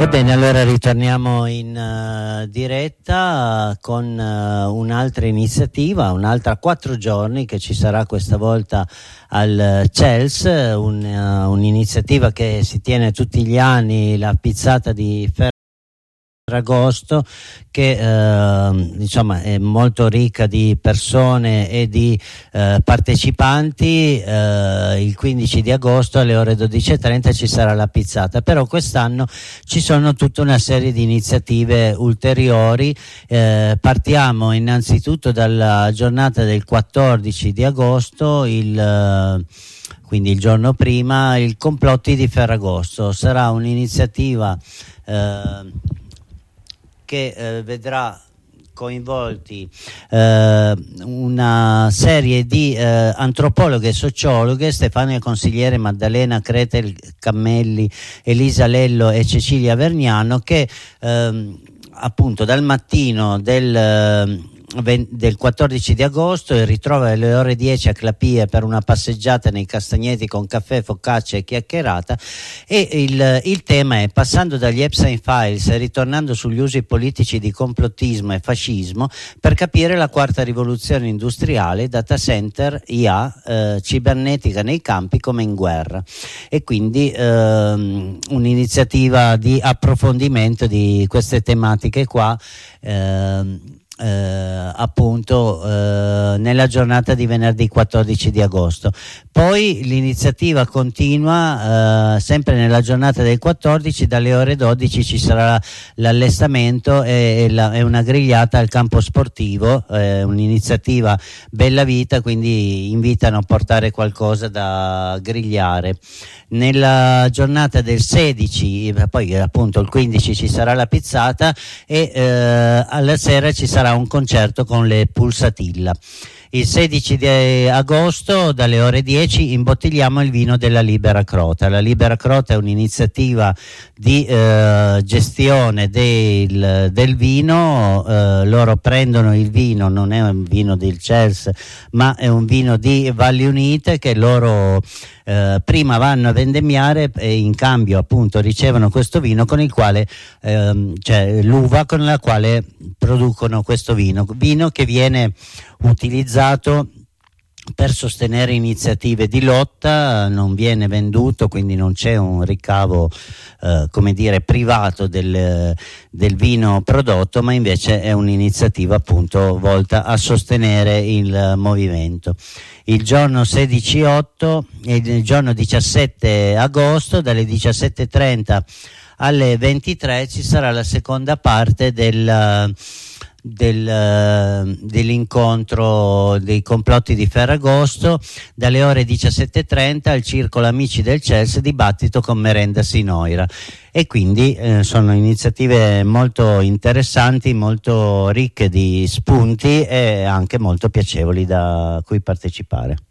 bene, allora ritorniamo in diretta con un'altra iniziativa, un'altra 4 giorni che ci sarà questa volta al CELS, un'iniziativa che si tiene tutti gli anni, la pizzata di Ferragosto, che diciamo è molto ricca di persone e di partecipanti. Il 15 di agosto alle ore 12:30 ci sarà la pizzata, però quest'anno ci sono tutta una serie di iniziative ulteriori. Partiamo innanzitutto dalla giornata del 14 di agosto, quindi il giorno prima, il Complotti di Ferragosto. Sarà un'iniziativa che vedrà coinvolti una serie di antropologhe e sociologhe: Stefania Consigliere, Maddalena Cretel Cammelli, Elisa Lello e Cecilia Vergnano, che appunto dal mattino del 14 di agosto il ritrovo alle ore 10 a Clapie per una passeggiata nei castagneti con caffè, focaccia e chiacchierata. E il tema è: passando dagli Epstein Files e ritornando sugli usi politici di complottismo e fascismo per capire la quarta rivoluzione industriale, data center, IA, cibernetica nei campi come in guerra. E quindi un'iniziativa di approfondimento di queste tematiche qua, appunto nella giornata di venerdì 14 di agosto. Poi l'iniziativa continua sempre nella giornata del 14, dalle ore 12 ci sarà l'allestamento e una grigliata al campo sportivo, un'iniziativa Bella Vita, quindi invitano a portare qualcosa da grigliare. Nella giornata del 16, poi appunto il 15 ci sarà la pizzata e alla sera ci sarà un concerto con le Pulsatilla. Il 16 di agosto dalle ore 10 imbottigliamo il vino della Libera Crota. La Libera Crota è un'iniziativa di gestione del vino. Loro prendono il vino, non è un vino del CELS ma è un vino di Valli Unite che loro prima vanno a vendemmiare e in cambio appunto ricevono questo vino, con il quale cioè l'uva con la quale producono questo vino che viene utilizzato per sostenere iniziative di lotta. Non viene venduto, quindi non c'è un ricavo come dire privato del vino prodotto, ma invece è un'iniziativa appunto volta a sostenere il movimento. Il giorno 16-8 e il giorno 17 agosto dalle 17:30 alle 23 ci sarà la seconda parte dell'incontro dei complotti di Ferragosto. Dalle ore 17:30 al Circolo Amici del CELS, dibattito con merenda Sinoira. E quindi sono iniziative molto interessanti, molto ricche di spunti e anche molto piacevoli da cui partecipare.